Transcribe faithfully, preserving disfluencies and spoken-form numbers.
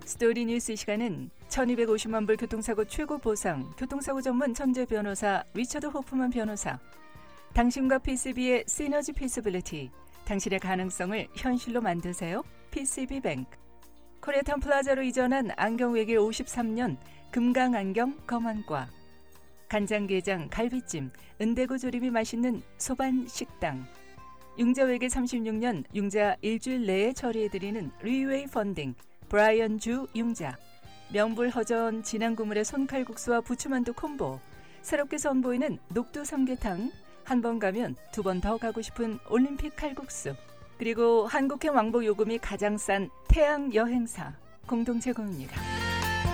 스토리 뉴스 이 시간은 천이백오십만 불 교통사고 최고 보상, 교통사고 전문 천재 변호사 리처드 호프만 변호사, 당신과 피씨비의 시너지 피서빌리티, 당신의 가능성을 현실로 만드세요. 피씨비뱅크. 코리아타운 플라자로 이전한 안경외길 오십삼 년 금강안경 검안과, 간장게장, 갈비찜, 은대구 조림이 맛있는 소반식당, 융자외길 삼십육 년 융자 일주일 내에 처리해드리는 리웨이 펀딩, 브라이언 주 융자, 명불허전 진한 국물의 손칼국수와 부추만두 콤보, 새롭게 선보이는 녹두 삼계탕, 한 번 가면 두 번 더 가고 싶은 올림픽 칼국수, 그리고 한국행 왕복 요금이 가장 싼 태양 여행사 공동 제공입니다.